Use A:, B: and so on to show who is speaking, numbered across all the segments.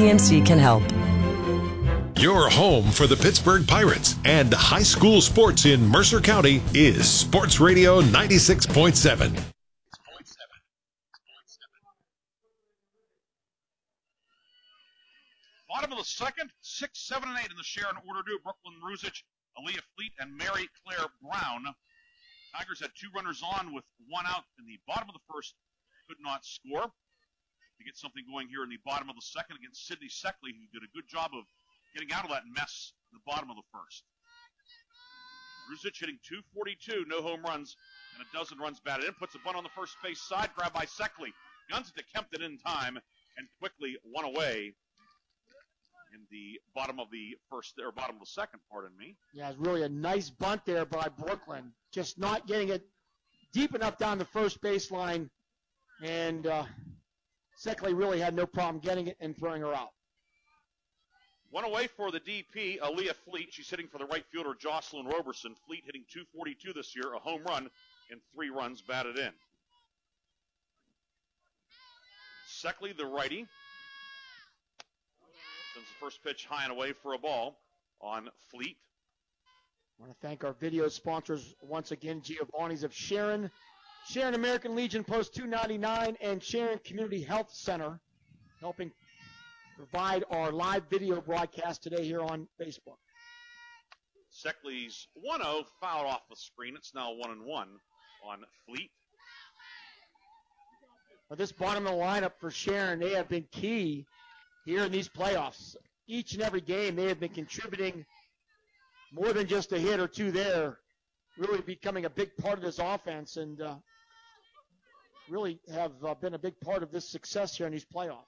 A: PMC can help.
B: Your home for the Pittsburgh Pirates and high school sports in Mercer County is Sports Radio 96.7.
C: Bottom of the second, 6, 7, and 8 in the Sharon order to Brooklyn Ruzic, Aaliyah Fleet, and Mary Claire Brown. Tigers had 2 runners on with 1 out in the bottom of the first, could not score. To get something going here in the bottom of the second against Sidney Seckley, who did a good job of getting out of that mess in the bottom of the first. Ruzic hitting .242, no home runs, and a dozen runs batted in. Puts a bunt on the first base side, grabbed by Seckley. Guns it to Kempton in time, and quickly one away in the bottom of the first, or bottom of the second, pardon me.
D: Yeah, it's really a nice bunt there by Brooklyn. Just not getting it deep enough down the first baseline, and Seckley really had no problem getting it and throwing her out.
C: One away for the DP, Aaliyah Fleet. She's hitting for the right fielder, Jocelyn Roberson. Fleet hitting .242 this year, a home run, and 3 runs batted in. Seckley, the righty, sends the first pitch high and away for a ball on Fleet.
D: I want to thank our video sponsors once again, Giovanni's of Sharon, Sharon American Legion Post 299, and Sharon Community Health Center, helping provide our live video broadcast today here on Facebook.
C: Seckley's 1-0 fouled off the screen. It's now 1-1 on Fleet.
D: Well, this bottom of the lineup for Sharon, they have been key here in these playoffs. Each and every game, they have been contributing more than just a hit or two there, really becoming a big part of this offense, and really have been a big part of this success here in these playoffs.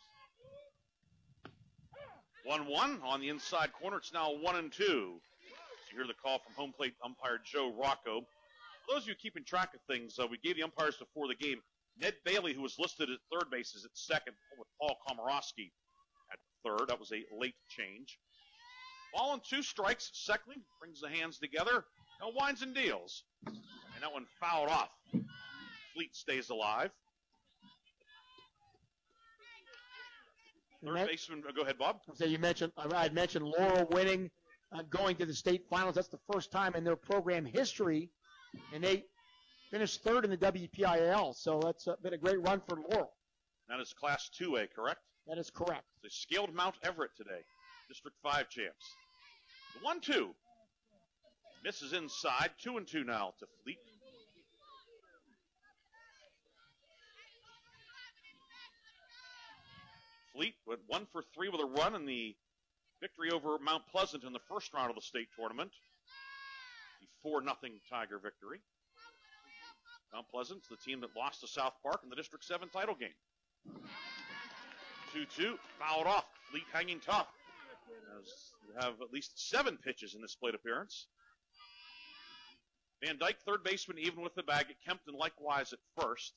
C: 1-1 on the inside corner. It's now 1-2. You hear the call from home plate umpire Joe Rocco. For those of you keeping track of things, we gave the umpires before the game. Ned Bailey, who was listed at third base, is at second with Paul Komorowski at third. That was a late change. Ball and 2 strikes. Seckley brings the hands together. Now winds and deals. And that one fouled off. Fleet stays alive. Third baseman, go ahead, Bob.
D: So I had mentioned Laurel winning, going to the state finals. That's the first time in their program history, and they finished third in the WPIAL. So that's been a great run for Laurel.
C: That is Class 2A, correct?
D: That is correct.
C: They scaled Mount Everett today. District 5 champs. The 1-2. Misses inside. 2-2 now to Fleet. Fleet went 1 for 3 with a run in the victory over Mount Pleasant in the first round of the state tournament. The 4-0 Tiger victory. Mount Pleasant's the team that lost to South Park in the District 7 title game. 2-2, fouled off. Fleet hanging tough. As we have at least 7 pitches in this plate appearance. Van Dyke, third baseman, even with the bag at Kempton, likewise at first.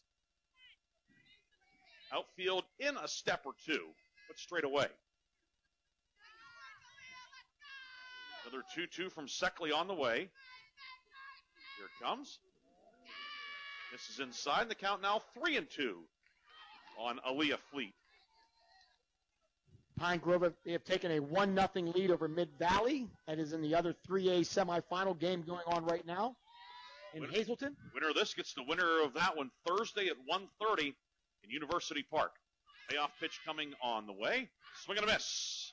C: Outfield in a step or 2, but straight away. Another 2-2 from Seckley on the way. Here it comes. This is inside. The count now 3-2 on Aaliyah Fleet.
D: Pine Grove, they have taken a 1-0 lead over Mid-Valley. That is in the other 3A semifinal game going on right now in Hazleton.
C: Winner of this gets the winner of that one Thursday at 1:30 in University Park. Payoff pitch coming on the way. Swing and a miss.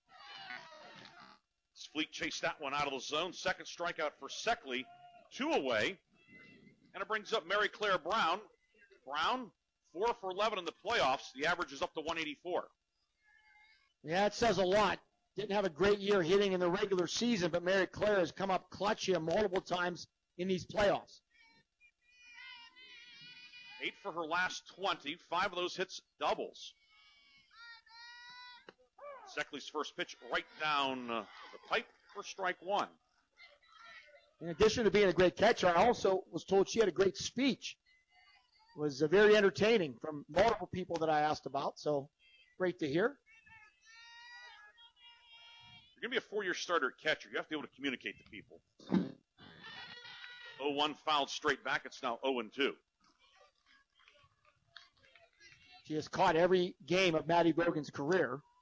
C: Fleet chased that one out of the zone. Second strikeout for Seckley. 2 away. And it brings up Mary Claire Brown. Brown, 4 for 11 in the playoffs. The average is up to 184.
D: Yeah, it says a lot. Didn't have a great year hitting in the regular season, but Mary Claire has come up clutch here multiple times in these playoffs.
C: 8 for her last 20. 5 of those hits doubles. Seckley's first pitch right down the pipe for strike 1.
D: In addition to being a great catcher, I also was told she had a great speech. It was very entertaining from multiple people that I asked about, so great to hear.
C: You're going to be a 4-year starter at catcher. You have to be able to communicate to people. 0-1 fouled straight back. It's now 0-2.
D: She has caught every game of Maddie Grogan's career.